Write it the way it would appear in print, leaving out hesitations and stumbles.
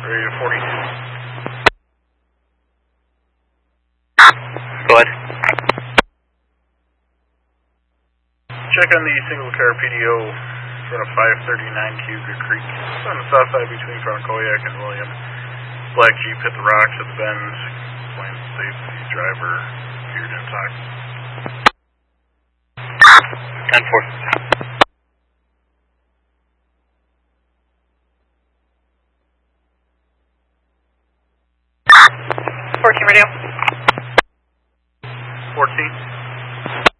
Ready to 42. Go ahead. Check on the single car PDO in front of 539 Cougar Creek. It's on the south side between Francoyac and William. Black Jeep hit the rocks at the bend. Plane safety driver appeared intact. 10-4. 14 radio.